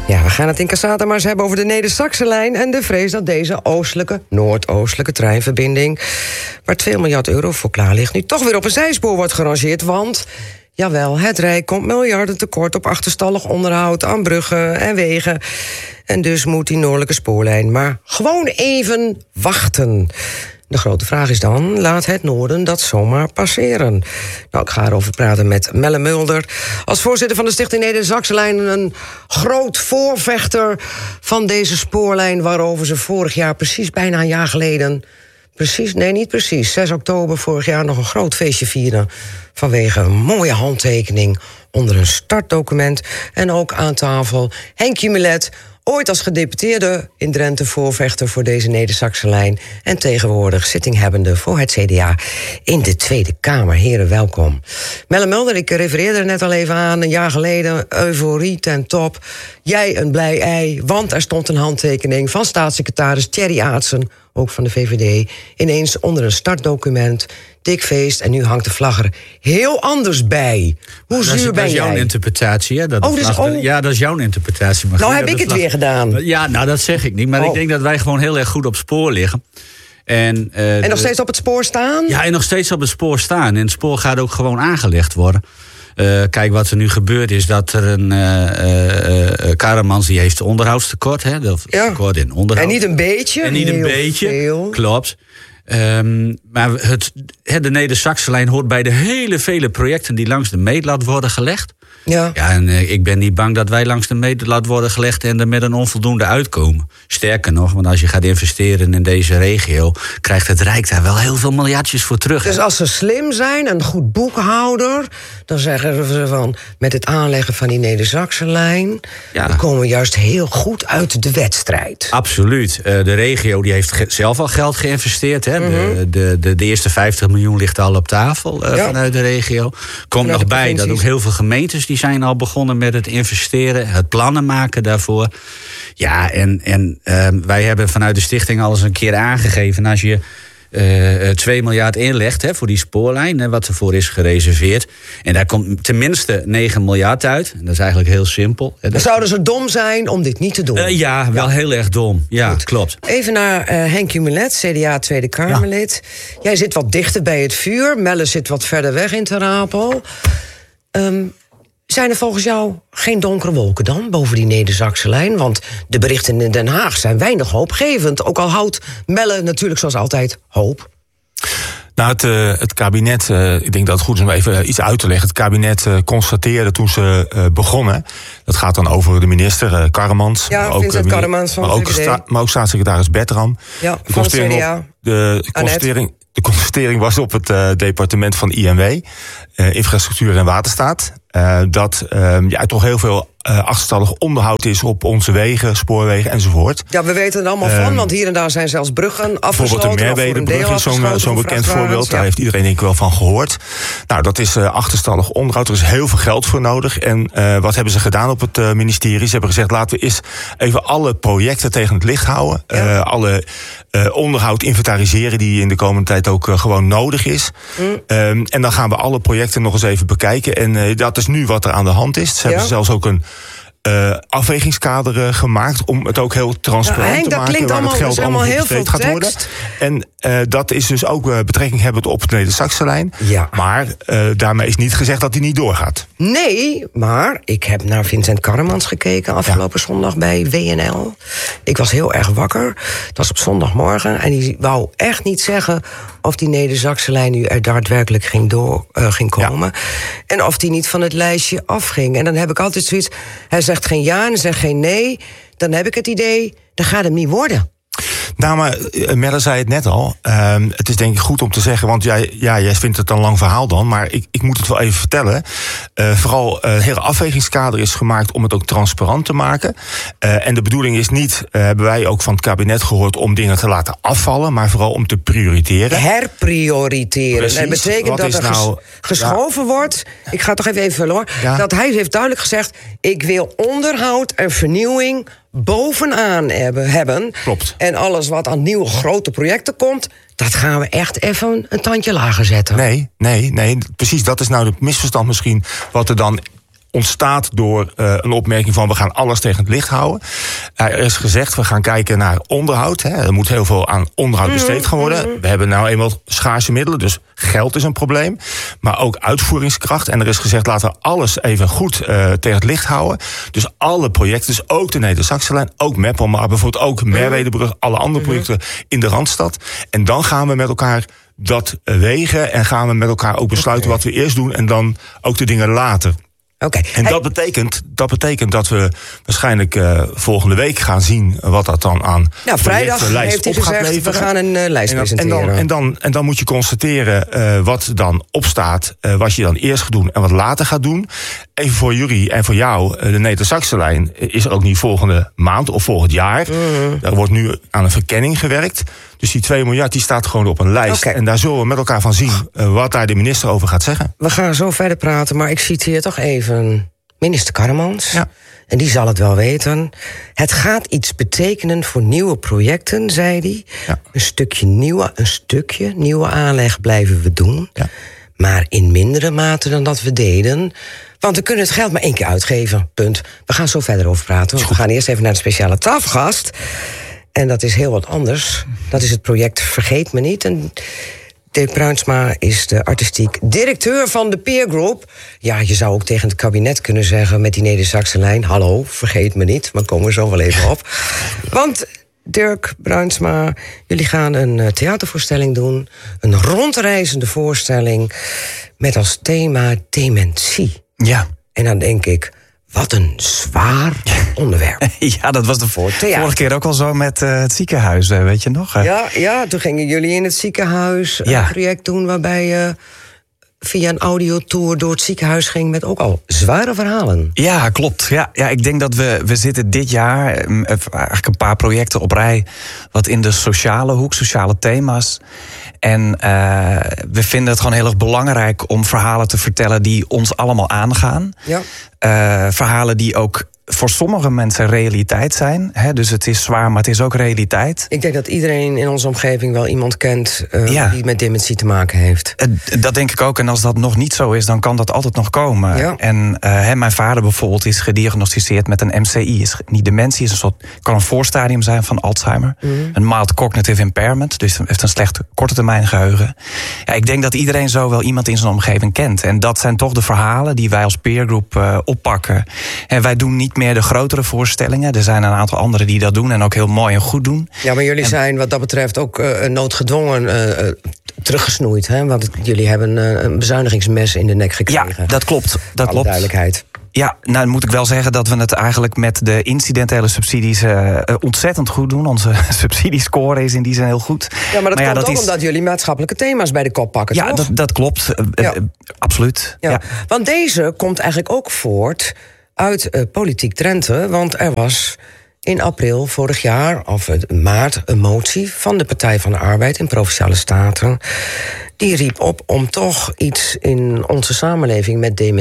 Ja, we gaan het in Cassata maar eens hebben over de Neder-Saxe-lijn en de vrees dat deze noordoostelijke treinverbinding, waar 2 miljard euro voor klaar ligt, nu toch weer op een zijspoor wordt gerangeerd. Want, jawel, het Rijk komt miljarden tekort op achterstallig onderhoud aan bruggen en wegen. En dus moet die noordelijke spoorlijn maar gewoon even wachten. De grote vraag is dan, laat het noorden dat zomaar passeren? Nou, ik ga erover praten met Melle Mulder, als voorzitter van de Stichting Neder-Saxe-lijn, een groot voorvechter van deze spoorlijn, waarover ze vorig jaar, precies bijna een jaar geleden, 6 oktober vorig jaar, nog een groot feestje vieren vanwege een mooie handtekening onder een startdocument. En ook aan tafel Henk Jumelet, ooit als gedeputeerde in Drenthe voorvechter voor deze Neder-Saxe-lijn en tegenwoordig zittinghebbende voor het CDA in de Tweede Kamer. Heren, welkom. Melle Mulder, ik refereerde er net al even aan, een jaar geleden, euforie ten top. Jij een blij ei, want er stond een handtekening van staatssecretaris Thierry Aartsen, ook van de VVD, ineens onder een startdocument. Dik feest, en nu hangt de vlag er heel anders bij. Hoe zuur ben jij? Dat is jouw interpretatie, hè? Ja, dat is jouw interpretatie. Maar nou heb ik het weer gedaan. Ja, nou, dat zeg ik niet. Maar ik denk dat wij gewoon heel erg goed op spoor liggen. En nog steeds op het spoor staan? Ja, en nog steeds op het spoor staan. En het spoor gaat ook gewoon aangelegd worden. Kijk, wat er nu gebeurt is dat er een Karremans die heeft onderhoudstekort. Hè? Tekort in onderhoud. En niet een beetje. En niet een beetje, veel. Klopt. Maar de Neder-Saxe-lijn hoort bij de hele vele projecten die langs de meetlat worden gelegd. Ja, en ik ben niet bang dat wij langs de meetlat worden gelegd en er met een onvoldoende uitkomen. Sterker nog, want als je gaat investeren in deze regio, krijgt het Rijk daar wel heel veel miljardjes voor terug. Dus als ze slim zijn, een goed boekhouder, dan zeggen ze van, met het aanleggen van die Neder-Saxe-lijn, dan komen we juist heel goed uit de wedstrijd. Absoluut. De regio die heeft zelf al geld geïnvesteerd. Hè. Mm-hmm. De eerste 50 miljoen ligt al op tafel vanuit de regio. Komt nog bij dat ook heel veel gemeentes die zijn al begonnen met het investeren, het plannen maken daarvoor. Ja, en wij hebben vanuit de stichting al eens een keer aangegeven, als je 2 miljard inlegt voor die spoorlijn, wat ervoor is gereserveerd, en daar komt tenminste 9 miljard uit. En dat is eigenlijk heel simpel. Dan zouden ze dom zijn om dit niet te doen? Ja, wel heel erg dom. Ja, goed. Klopt. Even naar Henk Jumelet, CDA Tweede Kamerlid. Ja. Jij zit wat dichter bij het vuur. Melle zit wat verder weg in Ter Apel. Zijn er volgens jou geen donkere wolken dan boven die Neder-Saxe-lijn? Want de berichten in Den Haag zijn weinig hoopgevend. Ook al houdt Melle natuurlijk zoals altijd hoop. Nou, het kabinet, ik denk dat het goed is om even iets uit te leggen. Het kabinet constateerde toen ze begonnen, dat gaat dan over de minister Karremans. Ja, ook Vincent Karremans van de VVD. Maar ook staatssecretaris Bertram. Ja, van de CDA. De constatering was op het departement van INW, Infrastructuur en Waterstaat, dat er toch heel veel achterstallig onderhoud is op onze wegen, spoorwegen enzovoort. Ja, we weten er allemaal van, want hier en daar zijn zelfs bruggen afgesloten. Bijvoorbeeld de Merwedebrug is zo'n bekend voorbeeld. Daar heeft iedereen denk ik wel van gehoord. Nou, dat is achterstallig onderhoud. Er is heel veel geld voor nodig. En wat hebben ze gedaan op het ministerie? Ze hebben gezegd, laten we eens even alle projecten tegen het licht houden. Ja. Alle onderhoud inventariseren die in de komende tijd ook gewoon nodig is. En dan gaan we alle projecten nog eens even bekijken. En dat is nu wat er aan de hand is. Ze hebben zelfs ook een afwegingskader gemaakt om het ook heel transparant te maken, waar het geld allemaal heel veel gaat worden. En dat is dus ook betrekking hebben op de Neder-Saxe-lijn. Ja. Maar daarmee is niet gezegd dat die niet doorgaat. Nee, maar ik heb naar Vincent Karremans gekeken afgelopen zondag bij WNL. Ik was heel erg wakker. Het was op zondagmorgen en die wou echt niet zeggen of die Neder-Saxe-lijn nu er daadwerkelijk ging komen. Ja. En of die niet van het lijstje afging. En dan heb ik altijd zoiets, hij zegt geen ja en hij zegt geen nee. Dan heb ik het idee, dat gaat hem niet worden. Nou, maar Melle zei het net al. Het is denk ik goed om te zeggen, want jij vindt het een lang verhaal dan, maar ik moet het wel even vertellen. Vooral het hele afwegingskader is gemaakt om het ook transparant te maken. En de bedoeling is niet, hebben wij ook van het kabinet gehoord, om dingen te laten afvallen, maar vooral om te prioriteren. Herprioriteren. Precies. Dat betekent dat er geschoven wordt. Ik ga toch even vullen hoor. Ja. Dat hij heeft duidelijk gezegd, ik wil onderhoud en vernieuwing bovenaan hebben. Klopt. En alles wat aan nieuwe grote projecten komt, dat gaan we echt even een tandje lager zetten. Nee. Precies, dat is nou het misverstand misschien wat er dan ontstaat door een opmerking van we gaan alles tegen het licht houden. Er is gezegd, we gaan kijken naar onderhoud. Hè. Er moet heel veel aan onderhoud besteed gaan worden. We hebben nou eenmaal schaarse middelen, dus geld is een probleem. Maar ook uitvoeringskracht. En er is gezegd, laten we alles even goed tegen het licht houden. Dus alle projecten, dus ook de Neder-Saxelijn, ook Meppel, maar bijvoorbeeld ook Merwedebrug, alle andere projecten in de Randstad. En dan gaan we met elkaar dat wegen en gaan we met elkaar ook besluiten wat we eerst doen en dan ook de dingen later. En dat betekent dat we waarschijnlijk volgende week gaan zien wat dat dan aan vrijdag heeft hij gezegd, we gaan een lijst presenteren. En dan moet je constateren wat dan opstaat, wat je dan eerst gaat doen en wat later gaat doen. Even voor jullie en voor jou, de Neder-Saxelijn is er ook niet volgende maand of volgend jaar. Er wordt nu aan een verkenning gewerkt. Dus die 2 miljard die staat gewoon op een lijst. En daar zullen we met elkaar van zien wat daar de minister over gaat zeggen. We gaan zo verder praten, maar ik citeer toch even minister Karremans. Ja. En die zal het wel weten. Het gaat iets betekenen voor nieuwe projecten, zei hij. Ja. Een stukje nieuwe aanleg blijven we doen. Ja. Maar in mindere mate dan dat we deden. Want we kunnen het geld maar 1 keer uitgeven. Punt. We gaan zo verder over praten. Want we gaan eerst even naar de speciale tafelgast. En dat is heel wat anders. Dat is het project Vergeet Me Niet. En Dirk Bruinsma is de artistiek directeur van de Peer Group. Ja, je zou ook tegen het kabinet kunnen zeggen met die Neder-Saxelijn, hallo, vergeet me niet. Maar komen we zo wel even op. Want Dirk Bruinsma, jullie gaan een theatervoorstelling doen. Een rondreizende voorstelling met als thema dementie. Ja. En dan denk ik, wat een zwaar onderwerp. Ja, dat was de vorige keer ook al zo met het ziekenhuis, weet je nog? Ja, toen gingen jullie in het ziekenhuis een project doen waarbij je via een audiotour door het ziekenhuis ging met ook al zware verhalen. Ja, klopt. Ja, ik denk dat we zitten dit jaar eigenlijk een paar projecten op rij wat in de sociale hoek, sociale thema's. En we vinden het gewoon heel erg belangrijk om verhalen te vertellen die ons allemaal aangaan. Ja. Verhalen die ook voor sommige mensen realiteit zijn. Hè? Dus het is zwaar, maar het is ook realiteit. Ik denk dat iedereen in onze omgeving wel iemand kent die met dementie te maken heeft. Dat denk ik ook. En als dat nog niet zo is, dan kan dat altijd nog komen. Ja. En mijn vader bijvoorbeeld is gediagnosticeerd met een MCI. Is niet dementie, kan een voorstadium zijn van Alzheimer. Een mild cognitive impairment. Dus heeft een slecht korte termijn geheugen. Ja, ik denk dat iedereen zo wel iemand in zijn omgeving kent. En dat zijn toch de verhalen die wij als peergroep oppakken. En wij doen niet meer de grotere voorstellingen. Er zijn een aantal anderen die dat doen en ook heel mooi en goed doen. Ja, maar jullie zijn wat dat betreft ook noodgedwongen teruggesnoeid. Hè? Want jullie hebben een bezuinigingsmes in de nek gekregen. Ja, dat klopt. Dat klopt. Duidelijkheid. Ja, nou dan moet ik wel zeggen dat we het eigenlijk met de incidentele subsidies ontzettend goed doen. Onze subsidiescore is in die zin heel goed. Ja, maar dat komt ook omdat jullie maatschappelijke thema's bij de kop pakken, ja, toch? Dat klopt. Absoluut. Ja. Want deze komt eigenlijk ook voort uit Politiek Drenthe. Want er was in april vorig jaar, of maart, een motie van de Partij van de Arbeid in Provinciale Staten. Die riep op om toch iets in onze samenleving met dementie